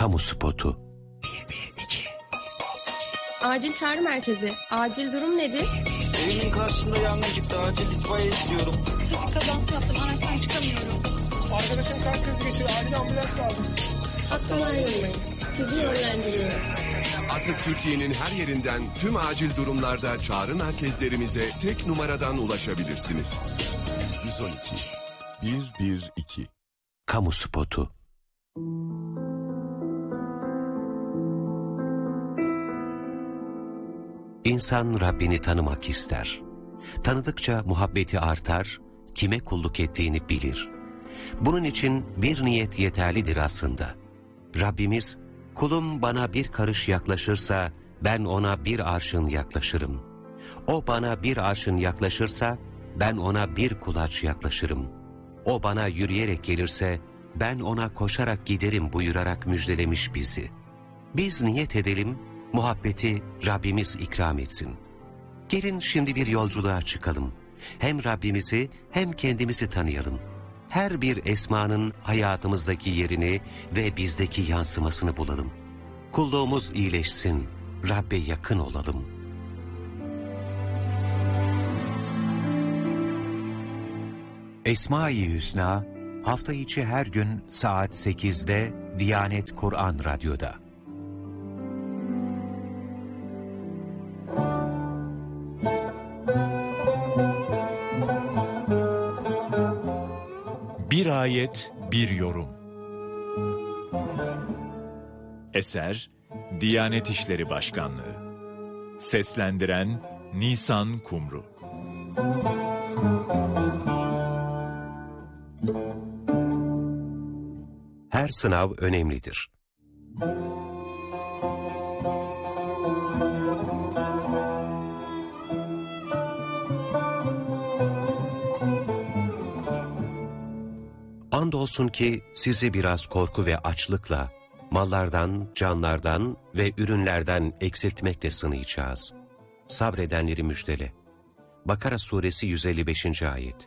Kamu spotu. Acil çağrı merkezi. Acil durum nedir? Evimin karşısında yangın çıktı. Acil itfaiye istiyorum. Trafik kazası yaptım. Araçtan çıkamıyorum. Arkadaşım kalp krizi geçiriyor. Acil ambulans lazım. Hattını ayrılmayın. Sizi yönlendiriyorum. Artık Türkiye'nin her yerinden tüm acil durumlarda çağrı merkezlerimize tek numaradan ulaşabilirsiniz. 112 112. Kamu spotu. İnsan Rabbini tanımak ister. Tanıdıkça muhabbeti artar, kime kulluk ettiğini bilir. Bunun için bir niyet yeterlidir aslında. Rabbimiz, kulum bana bir karış yaklaşırsa ben ona bir arşın yaklaşırım. O bana bir arşın yaklaşırsa ben ona bir kulaç yaklaşırım. O bana yürüyerek gelirse ben ona koşarak giderim buyurarak müjdelemiş bizi. Biz niyet edelim, muhabbeti Rabbimiz ikram etsin. Gelin şimdi bir yolculuğa çıkalım. Hem Rabbimizi hem kendimizi tanıyalım. Her bir esmanın hayatımızdaki yerini ve bizdeki yansımasını bulalım. Kulluğumuz iyileşsin, Rabbe yakın olalım. Esma-i Hüsna, hafta içi her gün saat 8'de Diyanet Kur'an Radyo'da. Bir ayet, bir yorum. Eser, Diyanet İşleri Başkanlığı. Seslendiren Nisan Kumru. Her sınav önemlidir. Andolsun ki sizi biraz korku ve açlıkla, mallardan, canlardan ve ürünlerden eksiltmekle sınayacağız. Sabredenleri müjdele. Bakara suresi 155. ayet.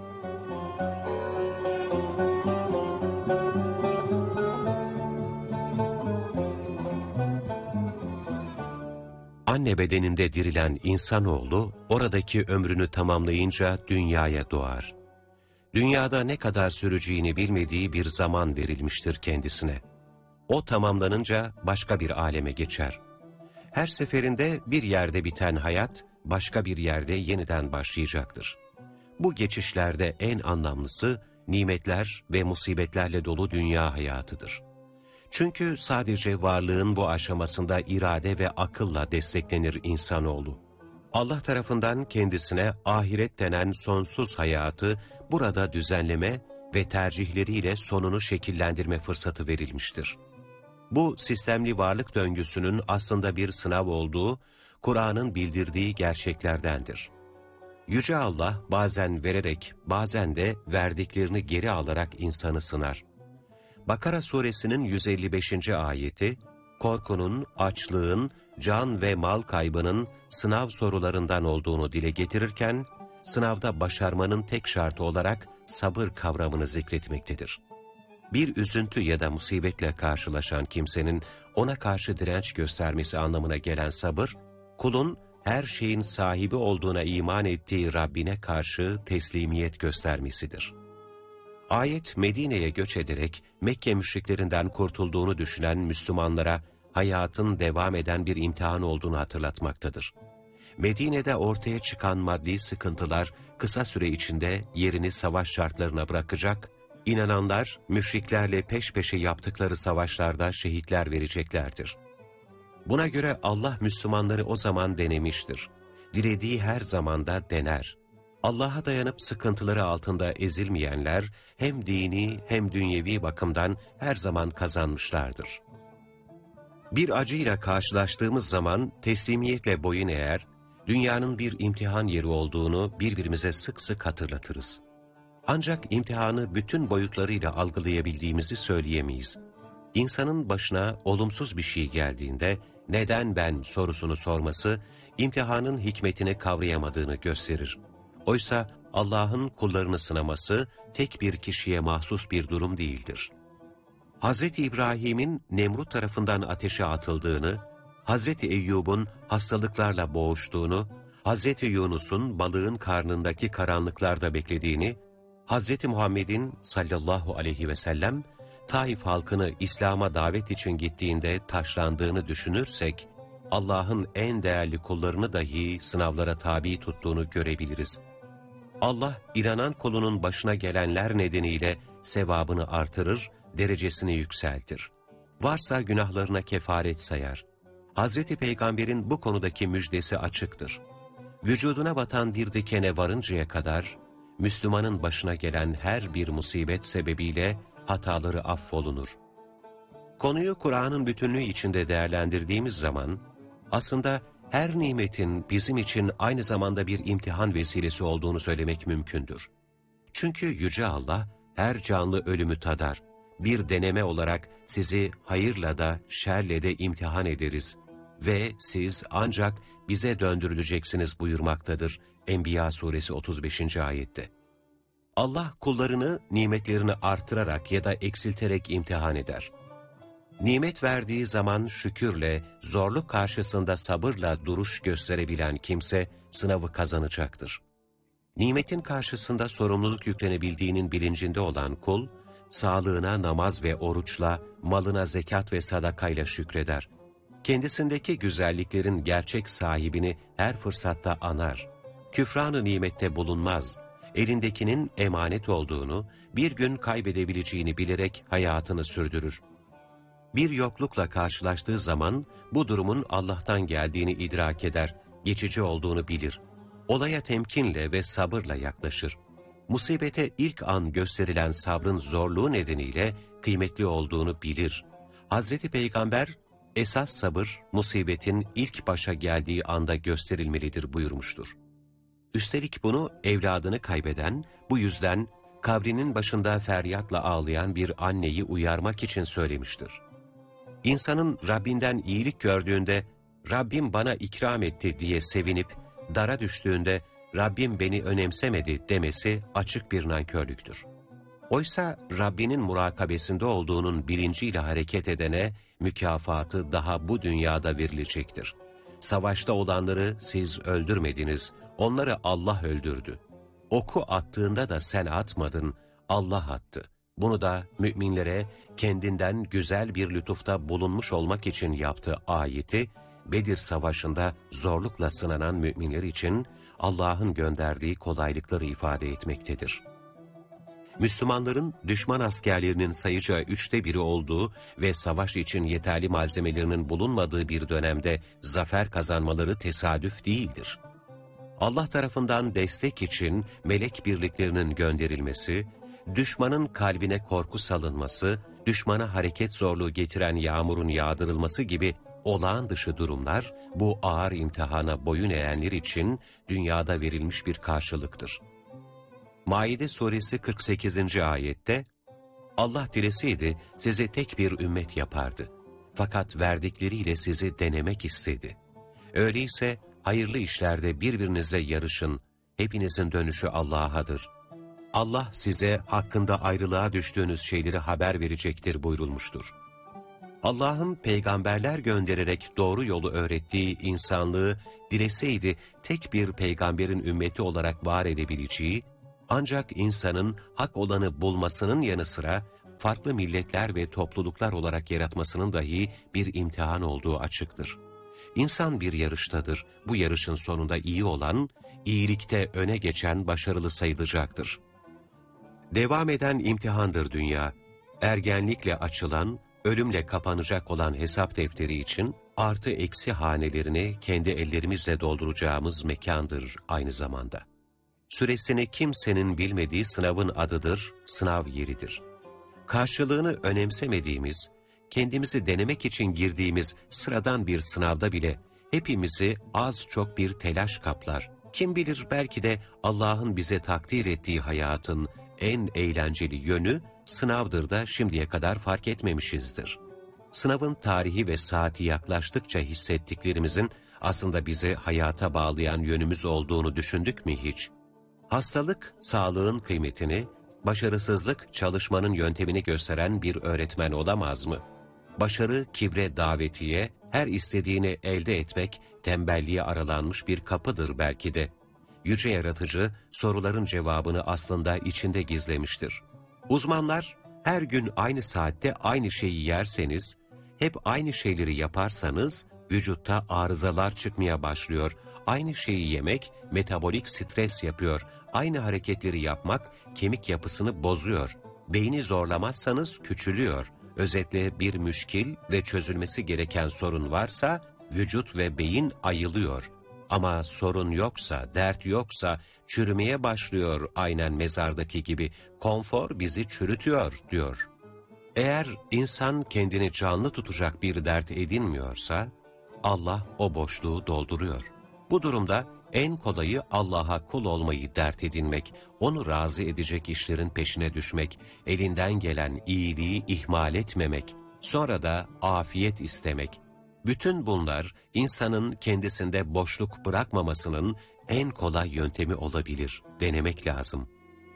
Anne bedeninde dirilen insanoğlu oradaki ömrünü tamamlayınca dünyaya doğar. Dünyada ne kadar süreceğini bilmediği bir zaman verilmiştir kendisine. O tamamlanınca başka bir aleme geçer. Her seferinde bir yerde biten hayat, başka bir yerde yeniden başlayacaktır. Bu geçişlerde en anlamlısı, nimetler ve musibetlerle dolu dünya hayatıdır. Çünkü sadece varlığın bu aşamasında irade ve akılla desteklenir insanoğlu. Allah tarafından kendisine ahiret denen sonsuz hayatı burada düzenleme ve tercihleriyle sonunu şekillendirme fırsatı verilmiştir. Bu sistemli varlık döngüsünün aslında bir sınav olduğu, Kur'an'ın bildirdiği gerçeklerdendir. Yüce Allah bazen vererek, bazen de verdiklerini geri alarak insanı sınar. Bakara suresinin 155. ayeti, korkunun, açlığın, can ve mal kaybının sınav sorularından olduğunu dile getirirken, sınavda başarmanın tek şartı olarak sabır kavramını zikretmektedir. Bir üzüntü ya da musibetle karşılaşan kimsenin ona karşı direnç göstermesi anlamına gelen sabır, kulun her şeyin sahibi olduğuna iman ettiği Rabbine karşı teslimiyet göstermesidir. Ayet Medine'ye göç ederek Mekke müşriklerinden kurtulduğunu düşünen Müslümanlara hayatın devam eden bir imtihan olduğunu hatırlatmaktadır. Medine'de ortaya çıkan maddi sıkıntılar kısa süre içinde yerini savaş şartlarına bırakacak, inananlar müşriklerle peş peşe yaptıkları savaşlarda şehitler vereceklerdir. Buna göre Allah Müslümanları o zaman denemiştir. Dilediği her zamanda dener. Allah'a dayanıp sıkıntıları altında ezilmeyenler hem dini hem dünyevi bakımdan her zaman kazanmışlardır. Bir acıyla karşılaştığımız zaman teslimiyetle boyun eğer, dünyanın bir imtihan yeri olduğunu birbirimize sık sık hatırlatırız. Ancak imtihanı bütün boyutlarıyla algılayabildiğimizi söyleyemeyiz. İnsanın başına olumsuz bir şey geldiğinde neden ben sorusunu sorması, imtihanın hikmetini kavrayamadığını gösterir. Oysa Allah'ın kullarını sınaması tek bir kişiye mahsus bir durum değildir. Hz. İbrahim'in Nemrut tarafından ateşe atıldığını, Hz. Eyyub'un hastalıklarla boğuştuğunu, Hz. Yunus'un balığın karnındaki karanlıklarda beklediğini, Hz. Muhammed'in sallallahu aleyhi ve sellem Taif halkını İslam'a davet için gittiğinde taşlandığını düşünürsek, Allah'ın en değerli kullarını dahi sınavlara tabi tuttuğunu görebiliriz. Allah, inanan kulunun başına gelenler nedeniyle sevabını artırır, derecesini yükseltir. Varsa günahlarına kefaret sayar. Hazreti Peygamber'in bu konudaki müjdesi açıktır. Vücuduna batan bir dikene varıncaya kadar, Müslümanın başına gelen her bir musibet sebebiyle hataları affolunur. Konuyu Kur'an'ın bütünlüğü içinde değerlendirdiğimiz zaman, aslında her nimetin bizim için aynı zamanda bir imtihan vesilesi olduğunu söylemek mümkündür. Çünkü Yüce Allah her canlı ölümü tadar. Bir deneme olarak sizi hayırla da şerle de imtihan ederiz ve siz ancak bize döndürüleceksiniz buyurmaktadır Enbiya suresi 35. ayette. Allah kullarını nimetlerini artırarak ya da eksilterek imtihan eder. Nimet verdiği zaman şükürle, zorluk karşısında sabırla duruş gösterebilen kimse sınavı kazanacaktır. Nimetin karşısında sorumluluk yüklenebildiğinin bilincinde olan kul, sağlığına namaz ve oruçla, malına zekat ve sadakayla şükreder. Kendisindeki güzelliklerin gerçek sahibini her fırsatta anar. Küfran-ı nimette bulunmaz. Elindekinin emanet olduğunu, bir gün kaybedebileceğini bilerek hayatını sürdürür. Bir yoklukla karşılaştığı zaman bu durumun Allah'tan geldiğini idrak eder, geçici olduğunu bilir. Olaya temkinle ve sabırla yaklaşır. Musibete ilk an gösterilen sabrın zorluğu nedeniyle kıymetli olduğunu bilir. Hazreti Peygamber, esas sabır musibetin ilk başa geldiği anda gösterilmelidir buyurmuştur. Üstelik bunu evladını kaybeden, bu yüzden kabrinin başında feryatla ağlayan bir anneyi uyarmak için söylemiştir. İnsanın Rabbinden iyilik gördüğünde, Rabbim bana ikram etti diye sevinip, dara düştüğünde, Rabbim beni önemsemedi demesi açık bir nankörlüktür. Oysa Rabbinin murakabesinde olduğunun bilinciyle hareket edene, mükafatı daha bu dünyada verilecektir. Savaşta olanları siz öldürmediniz, onları Allah öldürdü. Oku attığında da sen atmadın, Allah attı. Bunu da müminlere kendinden güzel bir lütufta bulunmuş olmak için yaptığı ayeti, Bedir Savaşı'nda zorlukla sınanan müminler için Allah'ın gönderdiği kolaylıkları ifade etmektedir. Müslümanların düşman askerlerinin sayıca 1/3 olduğu ve savaş için yeterli malzemelerinin bulunmadığı bir dönemde zafer kazanmaları tesadüf değildir. Allah tarafından destek için melek birliklerinin gönderilmesi, düşmanın kalbine korku salınması, düşmana hareket zorluğu getiren yağmurun yağdırılması gibi olağan dışı durumlar, bu ağır imtihana boyun eğenler için dünyada verilmiş bir karşılıktır. Maide suresi 48. ayette, Allah dileseydi sizi tek bir ümmet yapardı. Fakat verdikleriyle sizi denemek istedi. Öyleyse hayırlı işlerde birbirinizle yarışın, hepinizin dönüşü Allah'adır. Allah size hakkında ayrılığa düştüğünüz şeyleri haber verecektir buyurulmuştur. Allah'ın peygamberler göndererek doğru yolu öğrettiği insanlığı dileseydi tek bir peygamberin ümmeti olarak var edebileceği, ancak insanın hak olanı bulmasının yanı sıra farklı milletler ve topluluklar olarak yaratmasının dahi bir imtihan olduğu açıktır. İnsan bir yarıştadır. Bu yarışın sonunda iyi olan, iyilikte öne geçen başarılı sayılacaktır. Devam eden imtihandır dünya. Ergenlikle açılan, ölümle kapanacak olan hesap defteri için artı eksi hanelerini kendi ellerimizle dolduracağımız mekandır aynı zamanda. Süresini kimsenin bilmediği sınavın adıdır, sınav yeridir. Karşılığını önemsemediğimiz, kendimizi denemek için girdiğimiz sıradan bir sınavda bile hepimizi az çok bir telaş kaplar. Kim bilir belki de Allah'ın bize takdir ettiği hayatın en eğlenceli yönü sınavdır da şimdiye kadar fark etmemişizdir. Sınavın tarihi ve saati yaklaştıkça hissettiklerimizin aslında bizi hayata bağlayan yönümüz olduğunu düşündük mü hiç? Hastalık, sağlığın kıymetini, Başarısızlık, çalışmanın yöntemini gösteren bir öğretmen olamaz mı? Başarı, kibre davetiye, her istediğini elde etmek, tembelliğe aralanmış bir kapıdır belki de. Yüce Yaratıcı, soruların cevabını aslında içinde gizlemiştir. Uzmanlar, her gün aynı saatte aynı şeyi yerseniz, hep aynı şeyleri yaparsanız, vücutta arızalar çıkmaya başlıyor. Aynı şeyi yemek, metabolik stres yapıyor. Aynı hareketleri yapmak, kemik yapısını bozuyor. Beyni zorlamazsanız küçülüyor. Özetle bir müşkil ve çözülmesi gereken sorun varsa, vücut ve beyin ayılıyor. Ama sorun yoksa, dert yoksa, çürümeye başlıyor aynen mezardaki gibi. Konfor bizi çürütüyor, diyor. Eğer insan kendini canlı tutacak bir dert edinmiyorsa, Allah o boşluğu dolduruyor. Bu durumda en kolayı Allah'a kul olmayı dert edinmek, onu razı edecek işlerin peşine düşmek, elinden gelen iyiliği ihmal etmemek, sonra da afiyet istemek. Bütün bunlar insanın kendisinde boşluk bırakmamasının en kolay yöntemi olabilir. Denemek lazım.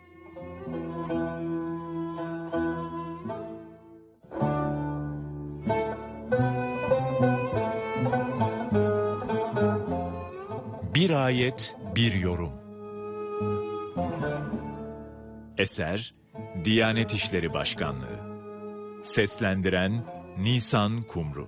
Bir ayet, bir yorum. Eser, Diyanet İşleri Başkanlığı. Seslendiren Nisan Kumru.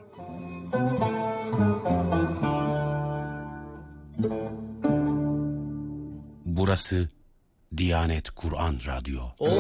Burası Diyanet Kur'an Radyo.